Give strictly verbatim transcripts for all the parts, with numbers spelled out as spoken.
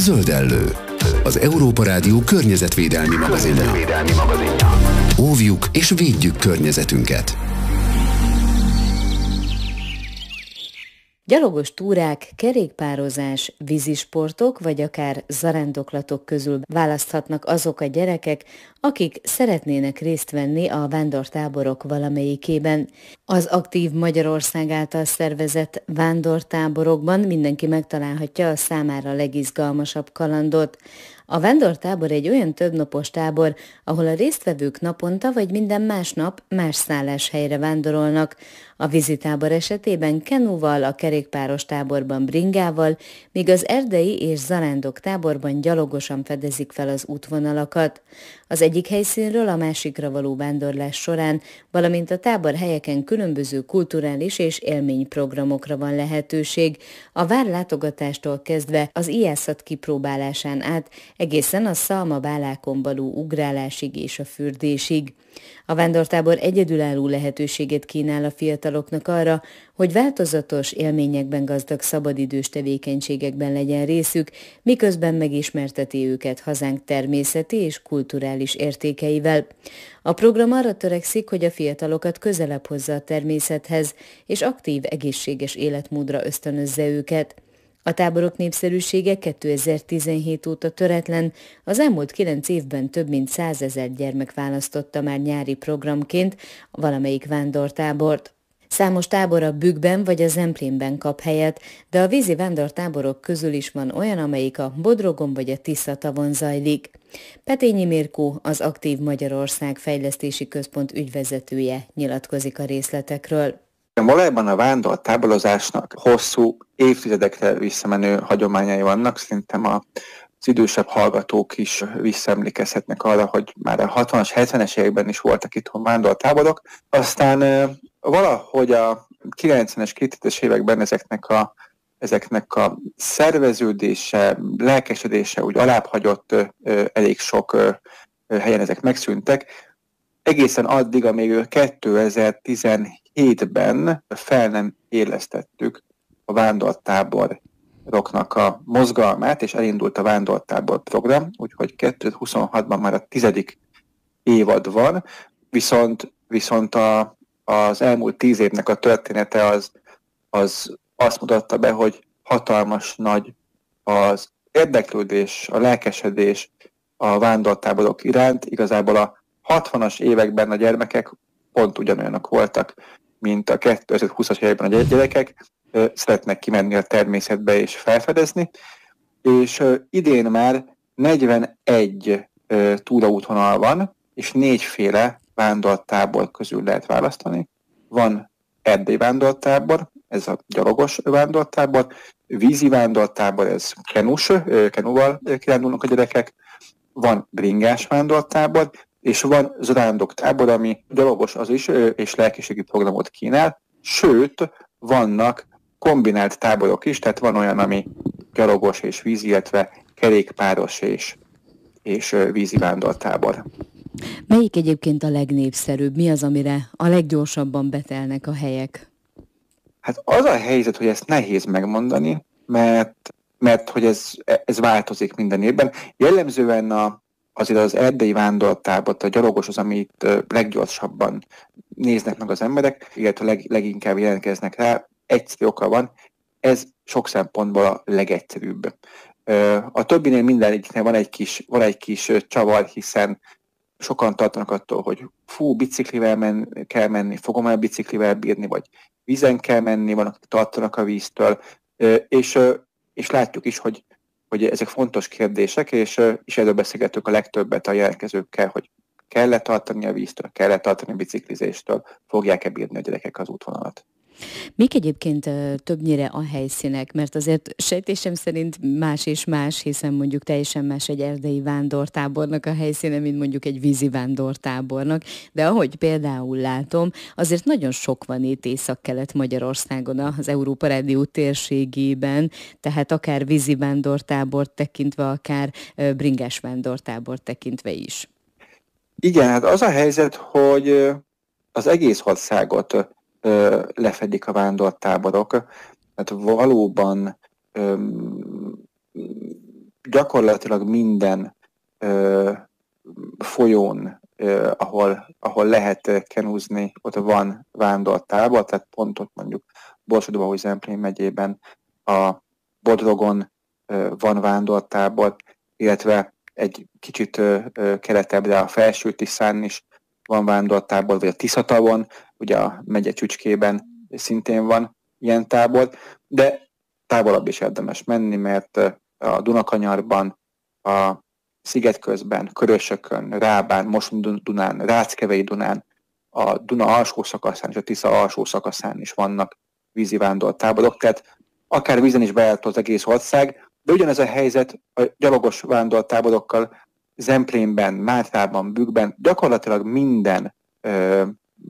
Zöldellő, az Európa Rádió környezetvédelmi magazinja. Óvjuk és védjük környezetünket. Gyalogos túrák, kerékpározás, vízisportok vagy akár zarándoklatok közül választhatnak azok a gyerekek, akik szeretnének részt venni a vándortáborok valamelyikében. Az Aktív Magyarország által szervezett vándortáborokban mindenki megtalálhatja a számára legizgalmasabb kalandot. A vándortábor egy olyan többnapos tábor, ahol a résztvevők naponta vagy minden másnap más szálláshelyre vándorolnak. A vízitábor esetében kenúval, a kerékpáros táborban bringával, míg az erdei és zarándok táborban gyalogosan fedezik fel az útvonalakat. Az egyik helyszínről a másikra való vándorlás során, valamint a tábor helyeken különböző kulturális és élményprogramokra van lehetőség, a várlátogatástól kezdve az ijászat kipróbálásán át, egészen a szalmabálákon való ugrálásig és a fürdésig. A vándortábor egyedülálló lehetőséget kínál a fiataloknak arra, hogy változatos, élményekben gazdag szabadidős tevékenységekben legyen részük, miközben megismerteti őket hazánk természeti és kulturális értékeivel. A program arra törekszik, hogy a fiatalokat közelebb hozza a természethez, és aktív, egészséges életmódra ösztönözze őket. A táborok népszerűsége kétezer-tizenhét óta töretlen, az elmúlt kilenc évben több mint százezer gyermek választotta már nyári programként valamelyik vándortábort. Számos tábor a Bükkben vagy a Zemplénben kap helyet, de a vízi vándortáborok közül is van olyan, amelyik a Bodrogon vagy a Tisza-tavon zajlik. Petényi Mirkó, az Aktív Magyarország Fejlesztési Központ ügyvezetője nyilatkozik a részletekről. Valójában a vándortáborozásnak hosszú évtizedekre visszamenő hagyományai vannak. Szerintem az idősebb hallgatók is visszaemlékezhetnek arra, hogy már a hatvanas, hetvenes években is voltak itthon vándortáborok. Aztán valahogy a kilencvenes, kétezres években ezeknek a, ezeknek a szerveződése, lelkesedése úgy alábbhagyott, elég sok helyen ezek megszűntek. Egészen addig, amíg kétezer-tizenhétben fel nem élesztettük a vándortáboroknak a mozgalmát, és elindult a vándortábor program, úgyhogy kétezer-huszonhatban már a tizedik évad van, viszont, viszont a, az elmúlt tíz évnek a története az, az azt mutatta be, hogy hatalmas nagy az érdeklődés, a lelkesedés a vándortáborok iránt. Igazából a hatvanas években a gyermekek pont ugyanolyanok voltak, mint a kétezer-húszas években a gyerekek, szeretnek kimenni a természetbe és felfedezni, és idén már negyvenegy túraútvonal van, és négyféle vándortábor közül lehet választani. Van erdei vándortábor, ez a gyalogos vándortábor, vízi vándortábor, ez kenus, kenúval kirándulnak a gyerekek, van bringás vándortábor, és van zarándok tábor, ami gyalogos az is, és lelkiségi programot kínál, sőt, vannak kombinált táborok is, tehát van olyan, ami gyalogos és vízi, illetve kerékpáros és, és vízi vándortábor. Melyik egyébként a legnépszerűbb? Mi az, amire a leggyorsabban betelnek a helyek? Hát az a helyzet, hogy ezt nehéz megmondani, mert, mert hogy ez, ez változik minden évben. Jellemzően a azért az erdei vándortábor, a gyalogos az, amit leggyorsabban néznek meg az emberek, illetve leg, leginkább jelentkeznek rá. Egyszerű oka van, ez sok szempontból a legegyszerűbb. A többinél minden egyiknél van egy kis, van egy kis csavar, hiszen sokan tartanak attól, hogy fú, biciklivel men, kell menni, fogom el biciklivel bírni, vagy vízen kell menni, van, akik tartanak a víztől, és, és látjuk is, hogy hogy ezek fontos kérdések, és, és erről beszélgetünk a legtöbbet a jelentkezőkkel, hogy kell-e tartani a víztől, kell-e tartani a biciklizéstől, fogják-e bírni a gyerekek az útvonalat. Mik egyébként többnyire a helyszínek? Mert azért sejtésem szerint más és más, hiszen mondjuk teljesen más egy erdei vándortábornak a helyszíne, mint mondjuk egy vízi vándortábornak. De ahogy például látom, azért nagyon sok van itt Észak-Kelet-Magyarországon az Európa Rádió térségében, tehát akár vízi vándortábort tekintve, akár bringás vándortábort tekintve is. Igen, hát az a helyzet, hogy az egész országot lefedik a vándortáborok. Tehát valóban öm, gyakorlatilag minden ö, folyón, ö, ahol, ahol lehet kenúzni, ott van vándortábor, tehát pont ott mondjuk Borsod-Abaúj-Zemplén megyében a Bodrogon ö, van vándortábor, illetve egy kicsit ö, ö, keletebbre a Felső-Tiszán is van vándortábor, vagy a Tiszatavon, ugye a megye csücskében szintén van ilyen tábor, de távolabb is érdemes menni, mert a Dunakanyarban, a Szigetközben, Körösökön, Rábán, Mosón-Dunán, Ráckevei Dunán, a Duna alsó szakaszán és a Tisza alsó szakaszán is vannak vízi vándortáborok, tehát akár vízen is beállható az egész ország, de ugyanez a helyzet a gyalogos vándortáborokkal Zemplénben, Mátrában, Bükkben, gyakorlatilag minden ö,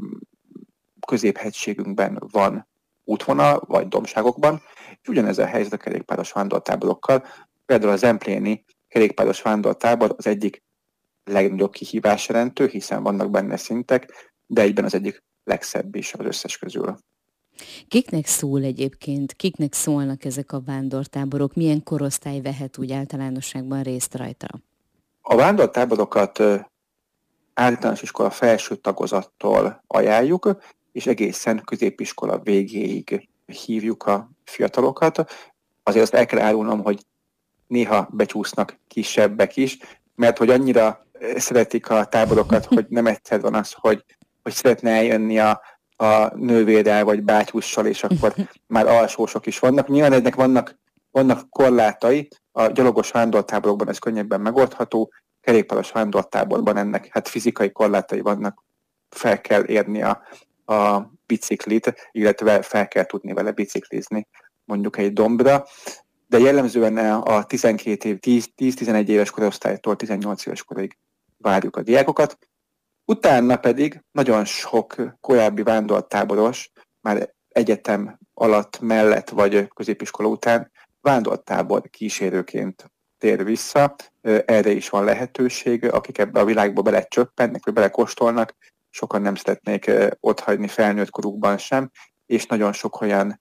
középhegységünkben van útvonal, vagy dombságokban, és ugyanez a helyzet a kerékpáros vándortáborokkal. Például a zempléni kerékpáros vándortábor az egyik legnagyobb kihívás jelentő, hiszen vannak benne szintek, de egyben az egyik legszebb is az összes közül. Kiknek szól egyébként, kiknek szólnak ezek a vándortáborok, milyen korosztály vehet úgy általánosságban részt rajta? A vándortáborokat általános iskola felső tagozattól ajánljuk, és egészen középiskola végéig hívjuk a fiatalokat. Azért azt el kell árulnom, hogy néha becsúsznak kisebbek is, mert hogy annyira szeretik a táborokat, hogy nem egyszer van az, hogy, hogy szeretne eljönni a, a nővérrel vagy bátyussal, és akkor már alsósok is vannak. Nyilván ennek vannak, vannak korlátai, a gyalogos vándortáborokban ez könnyebben megoldható, kerékpáros vándortáborban ennek hát fizikai korlátai vannak, fel kell érni a, a biciklit, illetve fel kell tudni vele biciklizni mondjuk egy dombra, de jellemzően a tizenkét év, tíz-tizenegy éves korosztálytól tizennyolc éves korig várjuk a diákokat. Utána pedig nagyon sok korábbi vándortáboros már egyetem alatt, mellett vagy középiskola után vándortábor kísérőként tér vissza. Erre is van lehetőség, akik ebbe a világba belecsöppennek, vagy belekóstolnak, sokan nem szeretnék otthagyni felnőtt korukban sem, és nagyon sok olyan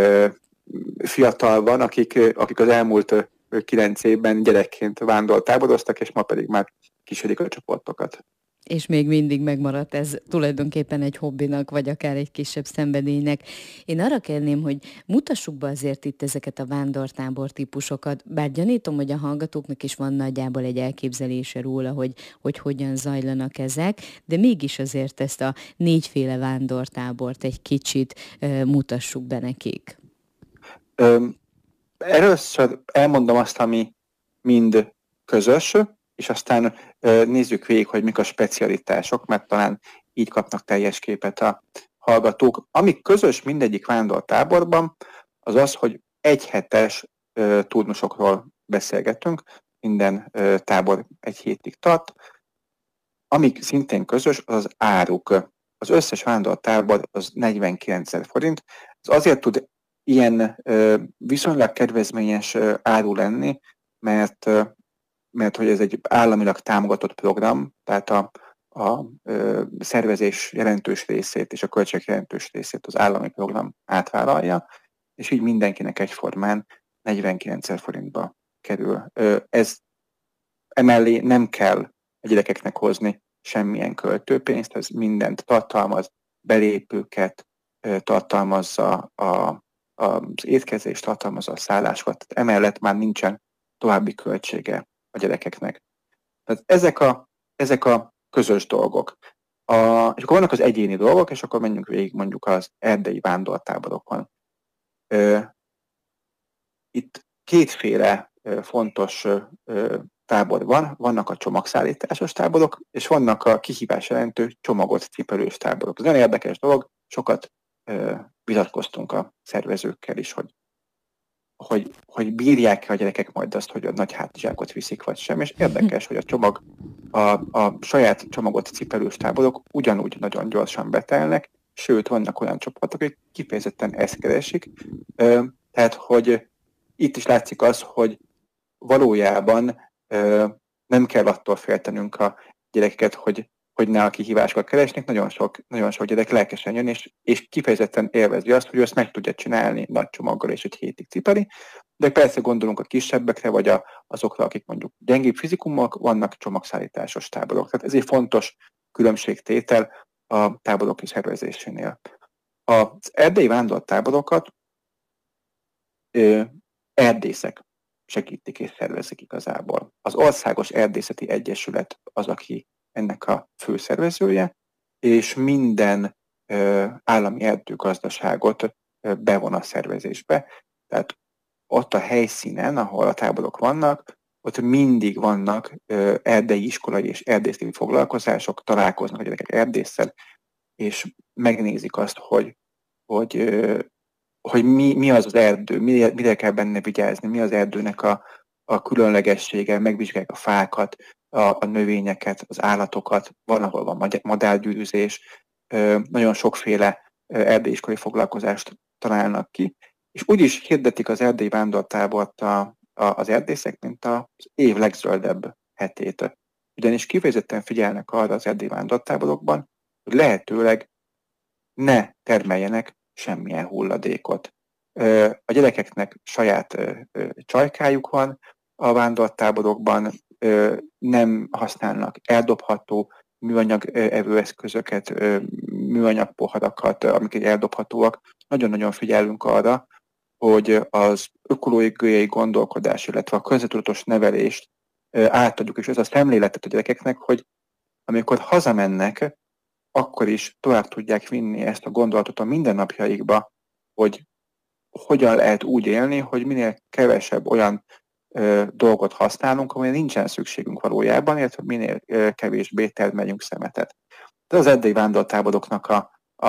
fiatal van, akik, akik az elmúlt kilenc évben gyerekként vándortáboroztak, és ma pedig már kísérik a csoportokat. És még mindig megmaradt ez tulajdonképpen egy hobbinak, vagy akár egy kisebb szenvedélynek. Én arra kérném, hogy mutassuk be azért itt ezeket a vándortábor típusokat, bár gyanítom, hogy a hallgatóknak is van nagyjából egy elképzelése róla, hogy, hogy hogyan zajlanak ezek, de mégis azért ezt a négyféle vándortábort egy kicsit uh, mutassuk be nekik. Um, először elmondom azt, ami mind közös, és aztán nézzük végig, hogy mik a specialitások, mert talán így kapnak teljes képet a hallgatók. Ami közös mindegyik vándortáborban, az az, hogy egyhetes turnusokról beszélgetünk, minden tábor egy hétig tart. Amik szintén közös, az az áruk. Az összes vándortábor az negyvenkilencezer forint. Ez azért tud ilyen viszonylag kedvezményes áru lenni, mert mert hogy ez egy államilag támogatott program, tehát a, a, a szervezés jelentős részét és a költség jelentős részét az állami program átvállalja, és így mindenkinek egyformán negyvenkilencezer forintba kerül. Ez emellé nem kell a gyerekeknek hozni semmilyen költőpénzt, ez mindent tartalmaz, belépőket, tartalmazza a, az étkezést, tartalmazza a szállásokat, emellett már nincsen további költsége a gyerekeknek. Tehát ezek a, ezek a közös dolgok. A, és akkor vannak az egyéni dolgok, és akkor menjünk végig mondjuk az erdei vándortáborokon. Ö, itt kétféle ö, fontos ö, tábor van. Vannak a csomagszállításos táborok, és vannak a kihívás jelentő csomagot cipelős táborok. Ez nagyon érdekes dolog, sokat ö, vitatkoztunk a szervezőkkel is, hogy Hogy, hogy bírják-e a gyerekek majd azt, hogy a nagy hátizsákot viszik, vagy sem, és érdekes, hogy a csomag, a, a saját csomagot cipelős táborok ugyanúgy nagyon gyorsan betelnek, sőt, vannak olyan csoportok, akik kifejezetten ezt keresik, tehát, hogy itt is látszik az, hogy valójában nem kell attól féltenünk a gyerekeket, hogy hogy ne a kihívásokat keresnék, nagyon sok, nagyon sok gyerek lelkesen jön, és, és kifejezetten élvezi azt, hogy ő ezt meg tudja csinálni nagy csomaggal és egy hétig cipeli, de persze gondolunk a kisebbekre, vagy a, azokra, akik mondjuk gyengébb fizikumok, vannak csomagszállításos táborok. Tehát ez egy fontos különbségtétel a táborok szervezésénél. Az erdélyi vándortáborokat ö, erdészek segítik és szervezik igazából. Az Országos Erdészeti Egyesület az, aki ennek a főszervezője, és minden ö, állami erdőgazdaságot ö, bevon a szervezésbe. Tehát ott a helyszínen, ahol a táborok vannak, ott mindig vannak ö, erdei iskolai és erdészeti foglalkozások, találkoznak a gyerekek erdésszel, és megnézik azt, hogy, hogy, ö, hogy mi, mi az az erdő, mire, mire kell benne vigyázni, mi az erdőnek a, a különlegessége, megvizsgálják a fákat, a, a növényeket, az állatokat, van, ahol van madárgyűrűzés, ö, nagyon sokféle erdei iskolai foglalkozást találnak ki, és úgy is hirdetik az erdélyi vándortábort a, a, az erdészek, mint az év legzöldebb hetét. Ugyanis kifejezetten figyelnek arra az erdélyi vándortáborokban, hogy lehetőleg ne termeljenek semmilyen hulladékot. A gyerekeknek saját csajkájuk van a vándortáborokban, nem használnak eldobható műanyag evőeszközöket, műanyag poharakat, amik eldobhatóak. Nagyon-nagyon figyelünk arra, hogy az ökológiai gondolkodás, illetve a környezettudatos nevelést átadjuk, és ez a szemléletet a gyerekeknek, hogy amikor hazamennek, akkor is tovább tudják vinni ezt a gondolatot a mindennapjaikba, hogy hogyan lehet úgy élni, hogy minél kevesebb olyan ö, dolgot használunk, amire nincsen szükségünk valójában, illetve minél ö, kevésbé termeljünk szemetet. Ez az erdélyi vándortáboroknak a, a,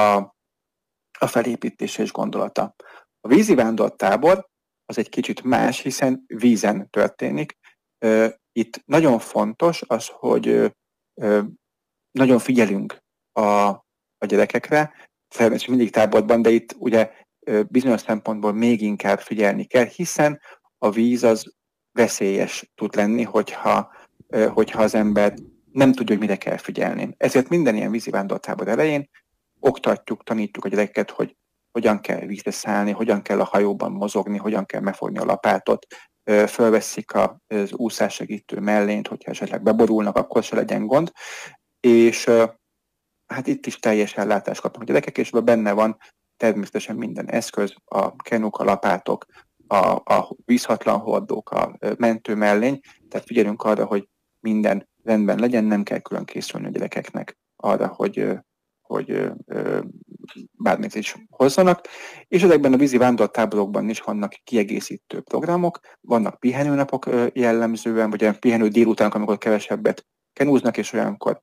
a felépítése és gondolata. A vízi vándortábor az egy kicsit más, hiszen vízen történik. Ö, itt nagyon fontos az, hogy ö, nagyon figyelünk a, a gyerekekre, természetesen mindig táborban, de itt ugye bizonyos szempontból még inkább figyelni kell, hiszen a víz az veszélyes tud lenni, hogyha, hogyha az ember nem tudja, hogy mire kell figyelni. Ezért minden ilyen vízi vándortábor elején oktatjuk, tanítjuk a gyereket, hogy hogyan kell vízre szállni, hogyan kell a hajóban mozogni, hogyan kell megfogni a lapátot, fölveszik az úszássegítő mellényt, hogyha esetleg beborulnak, akkor se legyen gond, és hát itt is teljes ellátást kapnak a gyerekek, és benne van természetesen minden eszköz, a kenuk, a lapátok, a, a vízhatlan hordók, a mentő mellény, tehát figyelünk arra, hogy minden rendben legyen, nem kell külön készülni a gyerekeknek arra, hogy, hogy bármit is hozzanak. És ezekben a vízi vándortáborokban is vannak kiegészítő programok, vannak pihenőnapok jellemzően, vagy olyan pihenő délutánok, amikor kevesebbet kenúznak, és olyankor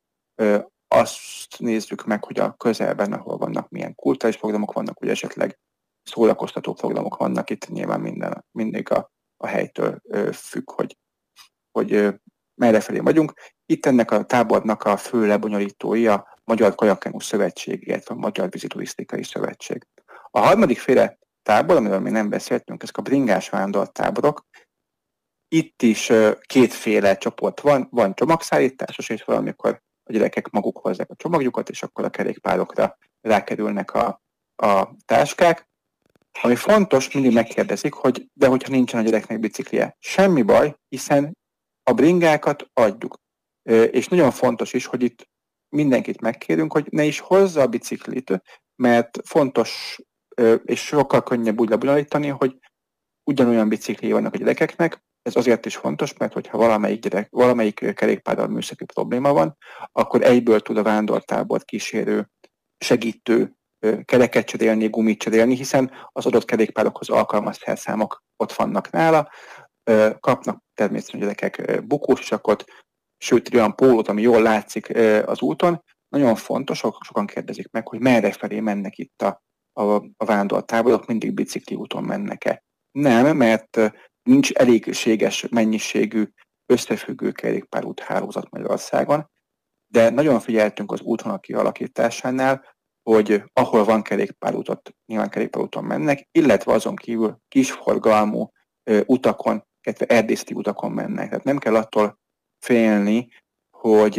azt nézzük meg, hogy a közelben, ahol vannak milyen kulturális programok vannak, vagy esetleg szórakoztató programok vannak, itt nyilván minden, mindig a, a helytől ö, függ, hogy, hogy ö, merre felé vagyunk. Itt ennek a tábornak a fő lebonyolítói a Magyar Kajakkenú Szövetség, illetve a Magyar Víziturisztikai Szövetség. A harmadik féle tábor, amiről még nem beszéltünk, ezek a bringás vándortáborok. Itt is ö, kétféle csoport van, van csomagszállításos, és valamikor a gyerekek maguk hozzák a csomagjukat, és akkor a kerékpárokra rákerülnek a, a táskák. Ami fontos, mindig megkérdezik, hogy de hogyha nincsen a gyereknek biciklije. Semmi baj, hiszen a bringákat adjuk. És nagyon fontos is, hogy itt mindenkit megkérünk, hogy ne is hozza a biciklit, mert fontos és sokkal könnyebb úgy lebonyolítani, hogy ugyanolyan bicikli vannak a gyerekeknek. Ez azért is fontos, mert hogyha valamelyik, gyerek, valamelyik kerékpárral műszaki probléma van, akkor egyből tud a vándortábor kísérő, segítő kereket cserélni, gumit cserélni, hiszen az adott kerékpárokhoz alkalmas szerszámok ott vannak nála, kapnak természetesen gyerekek bukósakot, sőt olyan pólót, ami jól látszik az úton. Nagyon fontos, sokan kérdezik meg, hogy merre felé mennek itt a, a, a vándortáborok, mindig bicikli úton mennek-e. Nem, mert nincs elégséges mennyiségű összefüggő kerékpárút hálózat Magyarországon, de nagyon figyeltünk az útvonal kialakításánál, hogy ahol van kerékpárútot, nyilván kerékpárúton mennek, illetve azon kívül kisforgalmú ö, utakon, illetve erdészeti utakon mennek. Tehát nem kell attól félni, hogy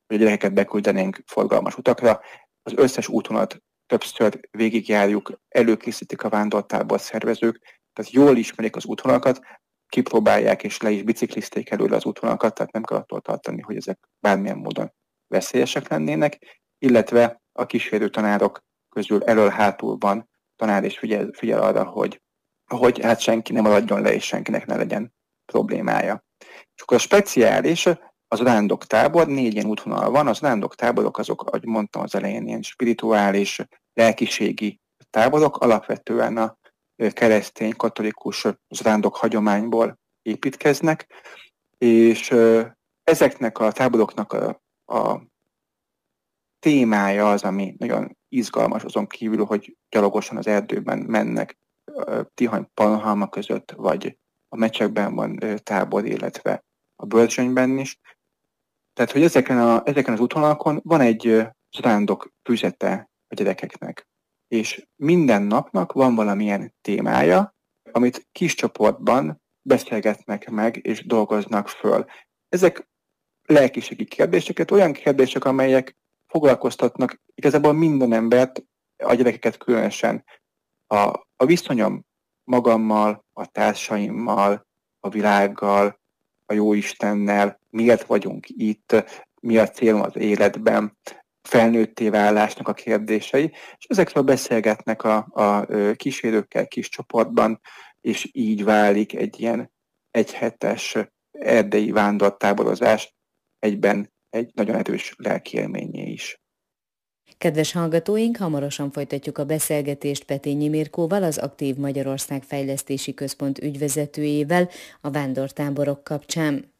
hogy a gyerekeket beküldenénk forgalmas utakra. Az összes útvonalat többször végigjárjuk, előkészítik a vándortábor szervezők, tehát jól ismerik az útvonalakat, kipróbálják és le is biciklizték előle az útvonalakat, tehát nem kell attól tartani, hogy ezek bármilyen módon veszélyesek lennének, illetve a kísérő tanárok közül elől-hátul van tanár, és figyel, figyel arra, hogy, hogy hát senki nem maradjon le, és senkinek ne legyen problémája. És akkor a speciális, az rándoktábor, négy ilyen útvonal van, az rándoktáborok azok, ahogy mondtam az elején, ilyen spirituális, lelkiségi táborok, alapvetően a keresztény, katolikus rándok hagyományból építkeznek, és ezeknek a táboroknak a, a témája az, ami nagyon izgalmas, azon kívül, hogy gyalogosan az erdőben mennek Tihany-Pannonhalma között, vagy a Mecsekben van tábor, illetve a Börzsönyben is. Tehát, hogy ezeken, a, ezeken az útvonalakon van egy rándok füzete a gyerekeknek, és minden napnak van valamilyen témája, amit kis csoportban beszélgetnek meg és dolgoznak föl. Ezek lelkiségi kérdéseket, olyan kérdések, amelyek foglalkoztatnak igazából minden embert, a gyerekeket különösen. A, a viszonyom magammal, a társaimmal, a világgal, a Jóistennel, miért vagyunk itt, mi a célom az életben, felnőtté válásnak a kérdései, és ezekről beszélgetnek a, a kísérőkkel kis csoportban, és így válik egy ilyen egyhetes erdei vándortáborozás egyben egy nagyon erős lelkiélményé is. Kedves hallgatóink, hamarosan folytatjuk a beszélgetést Petényi Mirkóval, az Aktív Magyarország Fejlesztési Központ ügyvezetőjével a vándortáborok kapcsán.